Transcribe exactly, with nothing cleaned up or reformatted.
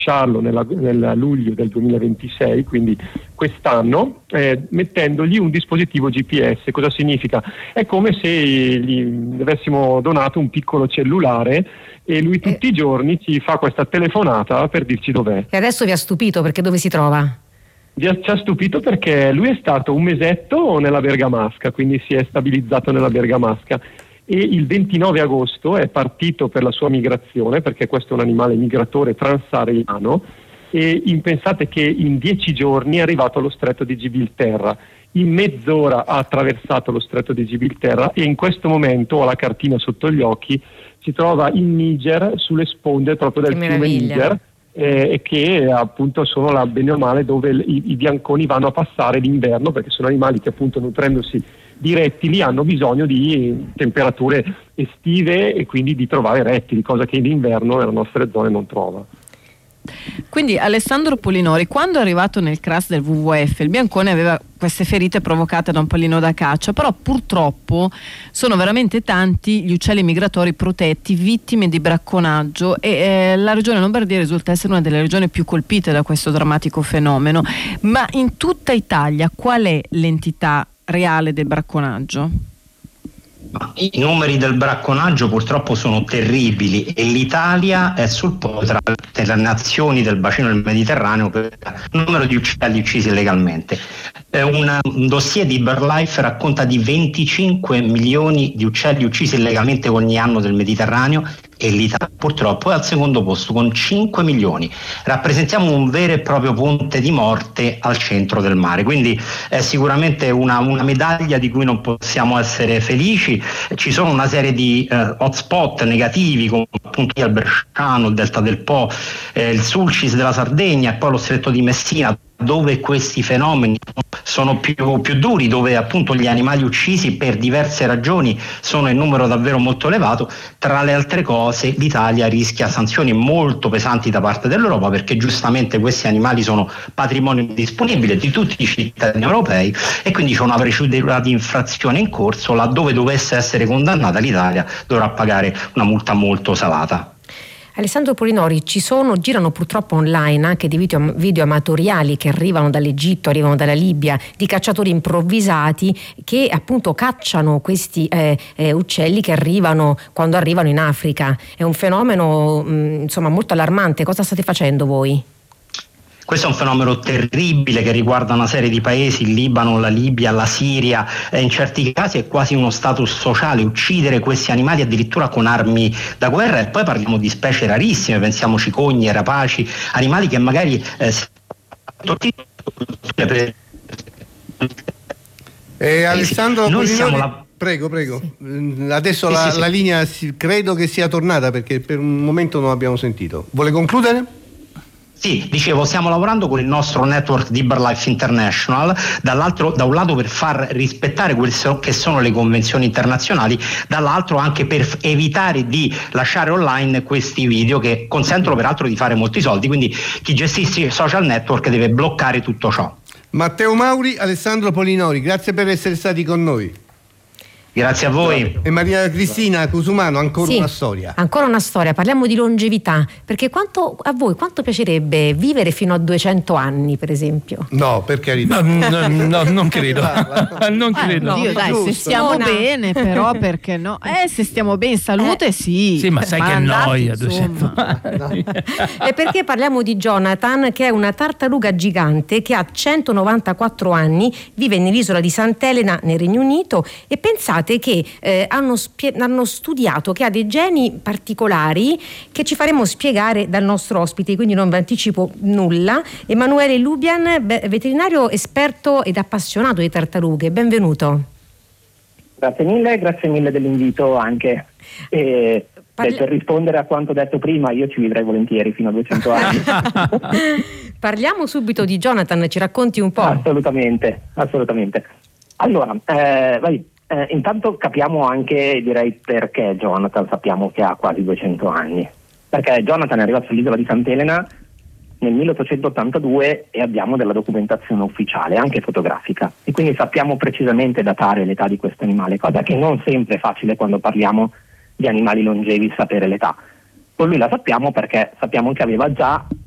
nella, nel luglio del duemilaventisei, quindi quest'anno, eh, mettendogli un dispositivo G P S. Cosa significa? È come se gli avessimo donato un piccolo cellulare e lui tutti eh. i giorni ci fa questa telefonata per dirci dov'è. E adesso vi ha stupito perché dove si trova? Vi ha, ci ha stupito perché lui è stato un mesetto nella Bergamasca, quindi si è stabilizzato nella Bergamasca. E il ventinove agosto è partito per la sua migrazione, perché questo è un animale migratore transahariano, e in, pensate che in dieci giorni è arrivato allo stretto di Gibilterra. In mezz'ora ha attraversato lo stretto di Gibilterra e in questo momento, ho la cartina sotto gli occhi, si trova in Niger, sulle sponde proprio del fiume Niger, e eh, che appunto sono là, bene o male, dove i, i bianconi vanno a passare l'inverno, perché sono animali che appunto nutrendosi di rettili hanno bisogno di temperature estive e quindi di trovare rettili, cosa che in inverno nelle nostre zone non trova. Quindi Alessandro Polinori, quando è arrivato nel crash del W W F, il biancone aveva queste ferite provocate da un pallino da caccia, però purtroppo sono veramente tanti gli uccelli migratori protetti vittime di bracconaggio e eh, la regione Lombardia risulta essere una delle regioni più colpite da questo drammatico fenomeno. Ma in tutta Italia qual è l'entità reale del bracconaggio? I numeri del bracconaggio purtroppo sono terribili e l'Italia è sul podio tra le nazioni del bacino del Mediterraneo per il numero di uccelli uccisi illegalmente. Un, un dossier di BirdLife racconta di venticinque milioni di uccelli uccisi illegalmente ogni anno del Mediterraneo e l'Italia purtroppo è al secondo posto con cinque milioni. Rappresentiamo un vero e proprio ponte di morte al centro del mare, quindi è sicuramente una, una medaglia di cui non possiamo essere felici. Ci sono una serie di eh, hotspot negativi come appunto il Bresciano, il Delta del Po, eh, il Sulcis della Sardegna e poi lo Stretto di Messina, dove questi fenomeni sono più, più duri, dove appunto gli animali uccisi per diverse ragioni sono in numero davvero molto elevato. Tra le altre cose l'Italia rischia sanzioni molto pesanti da parte dell'Europa, perché giustamente questi animali sono patrimonio disponibile di tutti i cittadini europei e quindi c'è una procedura di infrazione in corso. Laddove dovesse essere condannata, l'Italia dovrà pagare una multa molto salata. Alessandro Polinori, ci sono, girano purtroppo online anche dei video, video amatoriali che arrivano dall'Egitto, arrivano dalla Libia, di cacciatori improvvisati che appunto cacciano questi eh, eh, uccelli che arrivano quando arrivano in Africa. È un fenomeno mh, insomma molto allarmante. Cosa state facendo voi? Questo è un fenomeno terribile che riguarda una serie di paesi, il Libano, la Libia, la Siria, e in certi casi è quasi uno status sociale uccidere questi animali addirittura con armi da guerra. E poi parliamo di specie rarissime, pensiamo cicogne, rapaci, animali che magari eh, eh, Alessandro Noi Polinori, siamo la... prego prego adesso sì, la, sì, sì. la linea credo che sia tornata, perché per un momento non abbiamo sentito. Vuole concludere? Sì, dicevo, stiamo lavorando con il nostro network di BirdLife International, dall'altro, da un lato per far rispettare quelle che sono le convenzioni internazionali, dall'altro anche per evitare di lasciare online questi video che consentono peraltro di fare molti soldi, quindi chi gestisce il social network deve bloccare tutto ciò. Matteo Mauri, Alessandro Polinori, grazie per essere stati con noi. Grazie a voi. E Maria Cristina Cusumano, ancora sì, una storia. Ancora una storia, parliamo di longevità, perché quanto a voi quanto piacerebbe vivere fino a duecento anni, per esempio? No, per carità. No, no, no, non credo. non credo. Eh, no, Dio, dai, se stiamo Buona. bene, però perché no? Eh, se stiamo bene in salute, eh. sì. Sì, ma sai ma che andati, noia duecento anni. E perché parliamo di Jonathan, che è una tartaruga gigante che ha centonovantaquattro anni, vive nell'isola di Sant'Elena nel Regno Unito, e pensate che eh, hanno, spie- hanno studiato che ha dei geni particolari che ci faremo spiegare dal nostro ospite, quindi non vi anticipo nulla. Emanuele Lubian, be- veterinario esperto ed appassionato di tartarughe, benvenuto. Grazie mille, grazie mille dell'invito anche. E Parli- per rispondere a quanto detto prima, io ci vivrei volentieri fino a duecento anni. Parliamo subito di Jonathan, ci racconti un po'? Assolutamente, assolutamente. Allora, eh, vai. Eh, intanto capiamo anche, direi, perché Jonathan sappiamo che ha quasi duecento anni. Perché Jonathan è arrivato sull'isola di Sant'Elena nel milleottocentottantadue e abbiamo della documentazione ufficiale, anche fotografica. E quindi sappiamo precisamente datare l'età di questo animale, cosa che non sempre è facile quando parliamo di animali longevi sapere l'età. Con lui la sappiamo perché sappiamo che aveva già